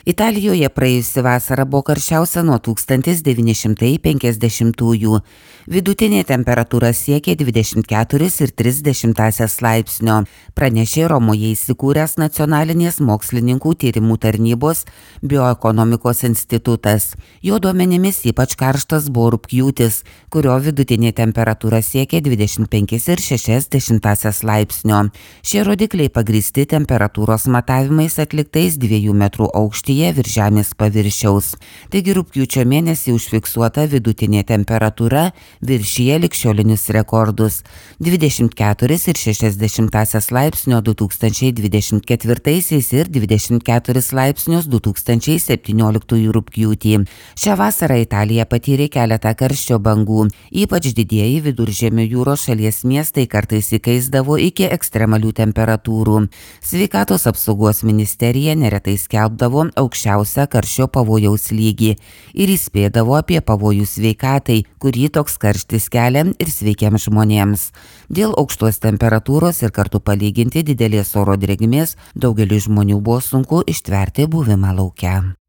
Italijoje praėjusi vasara buvo karščiausia nuo 1950-ųjų. Vidutinė temperatūra siekė 24,3 laipsnio, pranešė Romoje įsikūręs Nacionalinės mokslininkų tyrimų tarnybos bioekonomikos institutas. Jo duomenimis ypač karštas buvo rugpjūtis, kurio vidutinė temperatūra siekė 25,6 laipsnio. Šie rodikliai pagrįsti temperatūros matavimais atliktais 2 metrų aukštyje virš žemės paviršiaus. Taigi rugpjūčio mėnesį užfiksuota vidutinė temperatūra viršyje ligšiolinius rekordus – 24,6 laipsnio 2024 ir 24 laipsnius 2017 rugpjūtį. Šią vasarą Italija patyrė keletą karščio bangų, ypač didieji Viduržemio jūros šalies miestai kartais įkaisdavo iki ekstremalių temperatūrų. Sveikatos apsaugos ministerija neretai skelbdavo aukščiausią karščio pavojaus lygį ir įspėdavo apie pavojų sveikatai, kurį toks karštis kelia ir sveikiems žmonėms. Dėl aukštos temperatūros ir kartu palyginti didelės oro drėgmės daugeliui žmonių buvo sunku ištverti buvimą lauke.